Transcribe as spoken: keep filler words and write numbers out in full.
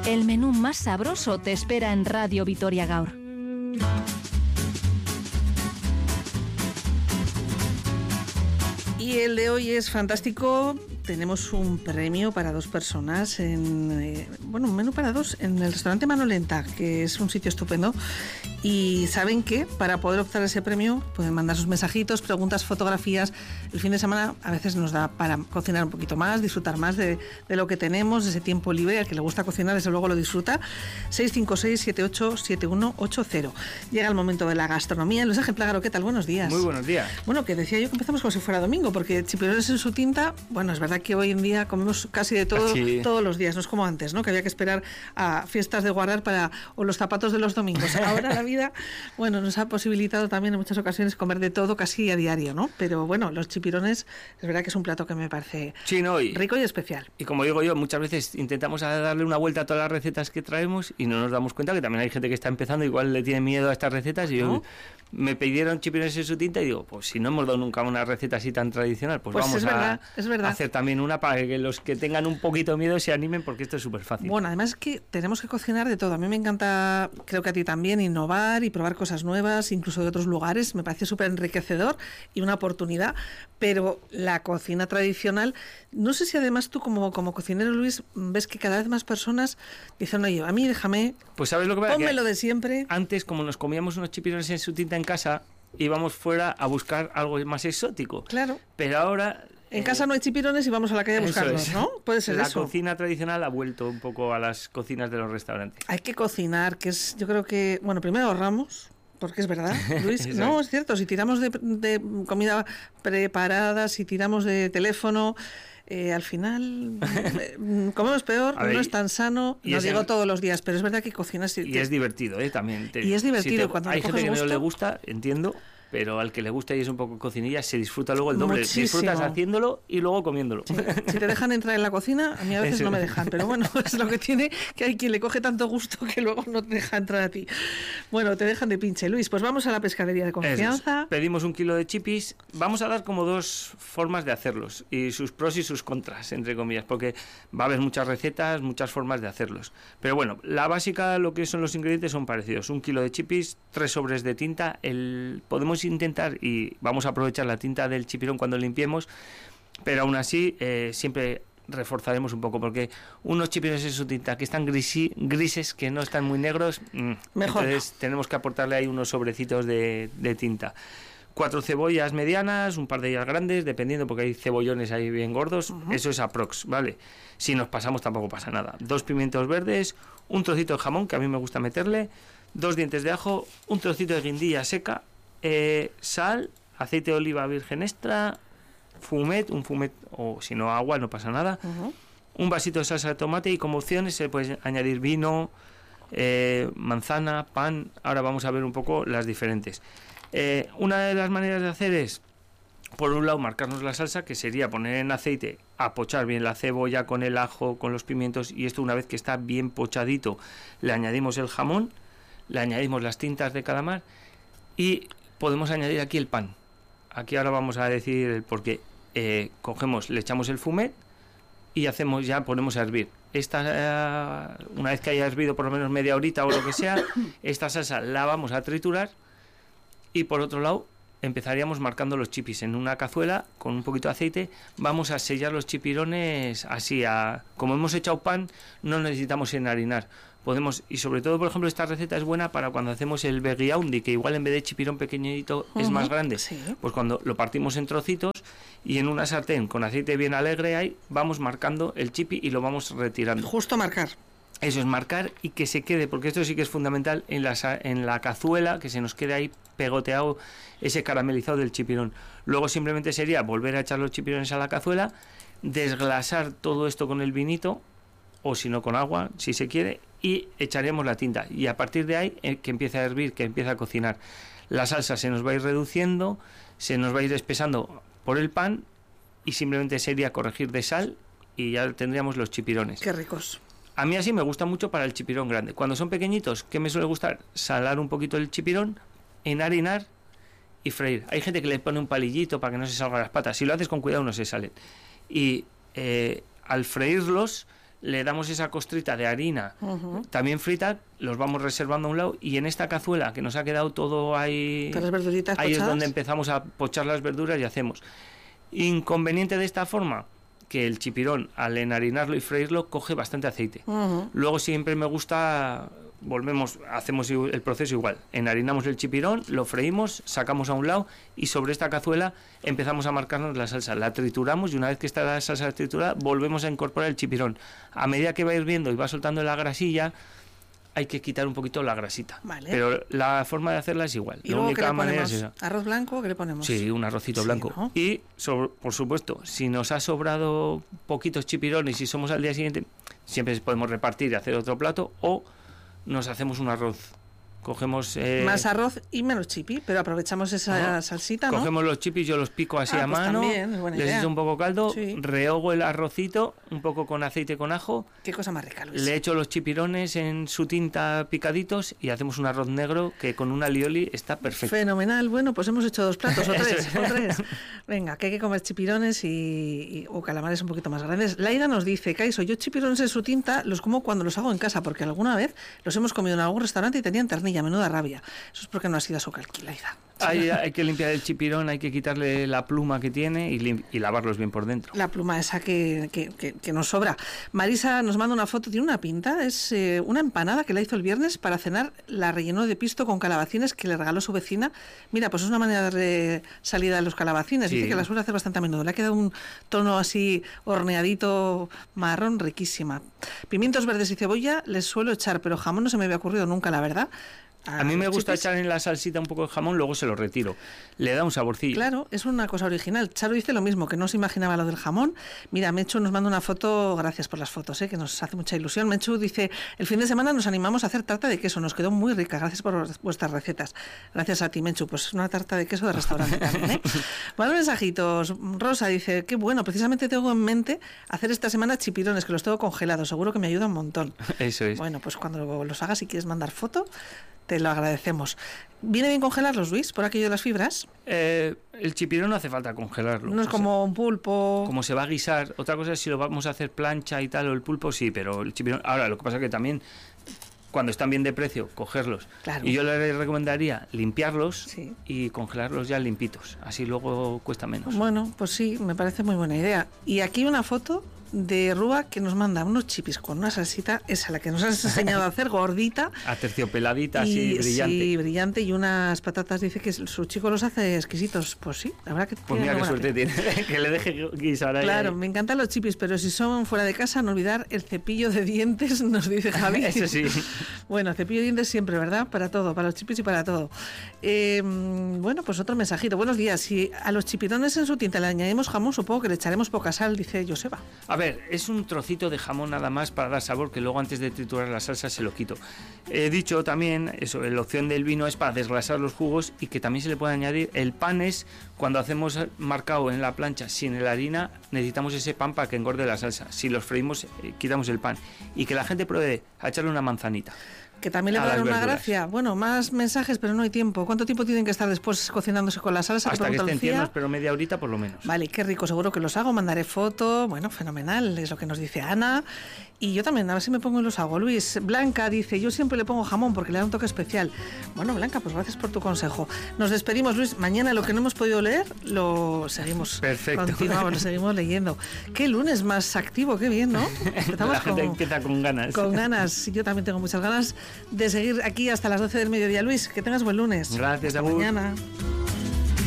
El menú más sabroso te espera en Radio Vitoria Gaur. Y el de hoy es fantástico. Tenemos un premio para dos personas en, eh, bueno, un menú para dos en el restaurante Manolenta, que es un sitio estupendo. Y saben que para poder optar a ese premio pueden mandar sus mensajitos, preguntas, fotografías. El fin de semana a veces nos da para cocinar un poquito más, disfrutar más de, de lo que tenemos, de ese tiempo libre. Al que le gusta cocinar, desde luego lo disfruta. seis cinco seis, siete ocho siete uno ocho cero. Llega el momento de la gastronomía. Luis Ángel Plágaro, ¿qué tal? Buenos días. Muy buenos días. Bueno, que decía yo que empezamos como si fuera domingo, porque chipirones en su tinta, bueno, es verdad que hoy en día comemos casi de todo, sí, todos los días, no es como antes, ¿no? Que había que esperar a fiestas de guardar para, o los zapatos de los domingos. Ahora la vida, bueno, nos ha posibilitado también en muchas ocasiones comer de todo casi a diario, ¿no? Pero bueno, los chipirones, es verdad que es un plato que me parece sí, no, y, rico y especial. Y como digo yo, muchas veces intentamos darle una vuelta a todas las recetas que traemos y no nos damos cuenta que también hay gente que está empezando, igual le tiene miedo a estas recetas, y ¿no? yo me pidieron chipirones en su tinta y digo, pues si no hemos dado nunca una receta así tan tradicional, pues, pues vamos es verdad, a, es verdad. a hacer también una para que los que tengan un poquito de miedo se animen, porque esto es súper fácil. Bueno, además es que tenemos que cocinar de todo. A mí me encanta, creo que a ti también, innovar y probar cosas nuevas, incluso de otros lugares. Me parece súper enriquecedor y una oportunidad. Pero la cocina tradicional, no sé si además tú como, como cocinero, Luis, ves que cada vez más personas dicen, oye, a mí déjame, pues sabes lo que pasa, pónmelo que de siempre. Antes, como nos comíamos unos chipirones en su tinta en casa, íbamos fuera a buscar algo más exótico. Claro. Pero ahora... En eh, casa no hay chipirones y vamos a la calle a buscarlos, ¿no? Puede ser la eso. La cocina tradicional ha vuelto un poco a las cocinas de los restaurantes. Hay que cocinar, que es, yo creo que, bueno, primero ahorramos, porque es verdad, Luis. No, es cierto, si tiramos de, de comida preparada, si tiramos de teléfono... Eh, al final eh, comemos peor, ver, no es tan sano, no digo el... todos los días, pero es verdad que cocinas y, y te... es divertido, ¿eh? También te... y es divertido. Si te... Cuando hay gente que gusto... no le gusta, entiendo, pero al que le gusta y es un poco cocinilla se disfruta luego el doble. Muchísimo. Disfrutas haciéndolo y luego comiéndolo. Sí. Si te dejan entrar en la cocina, a mí a veces Eso. no me dejan, pero bueno, es lo que tiene, que hay quien le coge tanto gusto que luego no te deja entrar a ti. Bueno, te dejan de pinche. Luis, pues vamos a la pescadería de confianza. Es. Pedimos un kilo de chipis. Vamos a dar como dos formas de hacerlos y sus pros y sus contras, entre comillas, porque va a haber muchas recetas, muchas formas de hacerlos. Pero bueno, la básica, lo que son los ingredientes son parecidos. Un kilo de chipis, tres sobres de tinta. El, podemos intentar y vamos a aprovechar la tinta del chipirón cuando limpiemos, pero aún así eh, siempre reforzaremos un poco, porque unos chipirones en su tinta que están grisi, grises, que no están muy negros, mmm, mejor. Entonces tenemos que aportarle ahí unos sobrecitos de, de tinta. Cuatro cebollas medianas, un par de ellas grandes, dependiendo, porque hay cebollones ahí bien gordos. Uh-huh. Eso es aprox, ¿vale? Si nos pasamos tampoco pasa nada. Dos pimientos verdes, un trocito de jamón, que a mí me gusta meterle, dos dientes de ajo, un trocito de guindilla seca, Eh, sal, aceite de oliva virgen extra, fumet, un fumet o si no agua, no pasa nada, uh-huh. un vasito de salsa de tomate y como opciones se puede añadir vino, eh, manzana, pan. Ahora vamos a ver un poco las diferentes. Eh, una de las maneras de hacer es, por un lado, marcarnos la salsa, que sería poner en aceite, apochar bien la cebolla con el ajo, con los pimientos, y esto una vez que está bien pochadito, le añadimos el jamón, le añadimos las tintas de calamar y podemos añadir aquí el pan. Aquí ahora vamos a decir el porqué. Eh, cogemos, le echamos el fumet y hacemos ya, ponemos a hervir. Esta, eh, una vez que haya hervido por lo menos media horita o lo que sea, esta salsa la vamos a triturar y por otro lado empezaríamos marcando los chipis en una cazuela con un poquito de aceite. Vamos a sellar los chipirones así, a, como hemos echado pan, no necesitamos enharinar. Podemos, y sobre todo, por ejemplo, esta receta es buena para cuando hacemos el beguiaundi, que igual en vez de chipirón pequeñito uh-huh. es más grande. Sí. Pues cuando lo partimos en trocitos y en una sartén con aceite bien alegre ahí, vamos marcando el chipi y lo vamos retirando. Justo marcar. Eso es marcar y que se quede, porque esto sí que es fundamental en la, en la cazuela, que se nos quede ahí pegoteado ese caramelizado del chipirón. Luego simplemente sería volver a echar los chipirones a la cazuela, desglasar todo esto con el vinito, o si no con agua, si se quiere, y echaremos la tinta. Y a partir de ahí, eh, que empiece a hervir, que empiece a cocinar. La salsa se nos va a ir reduciendo, se nos va a ir espesando por el pan, y simplemente sería corregir de sal, y ya tendríamos los chipirones. ¡Qué ricos! A mí así me gusta mucho para el chipirón grande. Cuando son pequeñitos, ¿qué me suele gustar? Salar un poquito el chipirón, enharinar y freír. Hay gente que le pone un palillito para que no se salgan las patas. Si lo haces con cuidado no se salen. Y eh, al freírlos le damos esa costrita de harina, uh-huh. también frita, los vamos reservando a un lado, y en esta cazuela que nos ha quedado todo ahí, las verduritas ahí pochadas. Es donde empezamos a pochar las verduras y hacemos. Inconveniente de esta forma, que el chipirón, al enharinarlo y freírlo, coge bastante aceite. Uh-huh. Luego siempre me gusta... Volvemos, hacemos el proceso igual. Enharinamos el chipirón, lo freímos, sacamos a un lado y sobre esta cazuela empezamos a marcarnos la salsa. La trituramos y una vez que está la salsa triturada, volvemos a incorporar el chipirón. A medida que va hirviendo y va soltando la grasilla, hay que quitar un poquito la grasita. Vale. Pero la forma de hacerla es igual. ¿Y la única manera es esa. ¿Arroz blanco? ¿Qué le ponemos? Sí, un arrocito sí, blanco. ¿No? Y, sobre, por supuesto, si nos ha sobrado poquitos chipirones y somos al día siguiente, siempre podemos repartir y hacer otro plato, o nos hacemos un arroz. Cogemos... Eh, más arroz y menos chipi, pero aprovechamos esa ¿no? salsita, ¿no? Cogemos los chipis, yo los pico así ah, a pues mano, también, les echo un poco caldo, sí. rehogo el arrocito, un poco con aceite con ajo. Qué cosa más rica, Luis. Le echo los chipirones en su tinta picaditos y hacemos un arroz negro que con un alioli está perfecto. Fenomenal. Bueno, pues hemos hecho dos platos o tres. o tres. Venga, que hay que comer chipirones y, y o calamares un poquito más grandes. Laida nos dice, Caiso, yo chipirones en su tinta los como cuando los hago en casa, porque alguna vez los hemos comido en algún restaurante y tenían ternilla. Menuda rabia. Eso es porque no ha sido a su calquilaida. Hay, hay que limpiar el chipirón, hay que quitarle la pluma que tiene y, lim- y lavarlos bien por dentro. La pluma esa que, que, que, que nos sobra. Marisa nos manda una foto, tiene una pinta, es eh, una empanada que la hizo el viernes para cenar, la rellenó de pisto con calabacines que le regaló su vecina. Mira, pues es una manera de salida de los calabacines. Sí. Dice que la suele hacer bastante a menudo. Le ha quedado un tono así horneadito, marrón, riquísima. Pimientos verdes y cebolla les suelo echar, pero jamón no se me había ocurrido nunca, la verdad. A, a mí me gusta chipis. Echar en la salsita un poco de jamón, luego se lo retiro. Le da un saborcillo. Claro, es una cosa original. Charo dice lo mismo, que no se imaginaba lo del jamón. Mira, Mechu nos manda una foto, gracias por las fotos, ¿eh? Que nos hace mucha ilusión. Mechu dice, el fin de semana nos animamos a hacer tarta de queso, nos quedó muy rica, gracias por vuestras recetas. Gracias a ti, Mechu, pues una tarta de queso de restaurante también, ¿eh? Bueno, mensajitos. Rosa dice, qué bueno, precisamente tengo en mente hacer esta semana chipirones, que los tengo congelados, seguro que me ayuda un montón. Eso es. Bueno, pues cuando los hagas, si quieres mandar foto, te lo agradecemos. ¿Viene bien congelarlos, Luis, por aquello de las fibras? Eh, el chipirón no hace falta congelarlo. No es como sea, un pulpo. Como se va a guisar. Otra cosa es si lo vamos a hacer plancha y tal, o el pulpo sí, pero el chipirón... Ahora, lo que pasa es que también, cuando están bien de precio, cogerlos. Claro. Y yo le recomendaría limpiarlos sí. y congelarlos ya limpitos. Así luego cuesta menos. Bueno, pues sí, me parece muy buena idea. Y aquí una foto de Rúa que nos manda unos chipis con una salsita, esa la que nos has enseñado a hacer, gordita. Aterciopeladita, así, brillante. Sí, brillante, y unas patatas, dice que su chico los hace exquisitos. Pues sí, la verdad que pues mira qué suerte tiene, que le deje guisar ahí. Claro, ahí. Me encantan los chipis, pero si son fuera de casa, no olvidar el cepillo de dientes, nos dice Javi. Eso sí. Bueno, cepillo de dientes siempre, ¿verdad? Para todo, para los chipis y para todo. Eh, bueno, pues otro mensajito. Buenos días. Si a los chipirones en su tinta le añadimos jamón, supongo que le echaremos poca sal, dice Joseba. A ver, es un trocito de jamón nada más para dar sabor, que luego antes de triturar la salsa se lo quito. He dicho también, eso, la opción del vino es para desgrasar los jugos y que también se le puede añadir. El pan es, cuando hacemos marcado en la plancha sin la harina, necesitamos ese pan para que engorde la salsa. Si los freímos, eh, quitamos el pan. Y que la gente pruebe a echarle una manzanita. Que también le va a dar una gracia. Bueno, más mensajes, pero no hay tiempo. ¿Cuánto tiempo tienen que estar después cocinándose con la salsa? Hasta que estén tiernos, pero media horita por lo menos. Vale, qué rico, seguro que los hago, mandaré foto. Bueno, fenomenal, es lo que nos dice Ana. Y yo también, a ver si me pongo y los hago. Luis, Blanca dice, yo siempre le pongo jamón porque le da un toque especial. Bueno, Blanca, pues gracias por tu consejo. Nos despedimos, Luis. Mañana lo que no hemos podido leer, lo seguimos. Perfecto. Continuamos, lo seguimos leyendo. Qué lunes más activo, qué bien, ¿no? Empezamos la gente con, empieza con ganas. Con ganas. Yo también tengo muchas ganas de seguir aquí hasta las doce del mediodía. Luis, que tengas buen lunes. Gracias, hasta Agur. Mañana.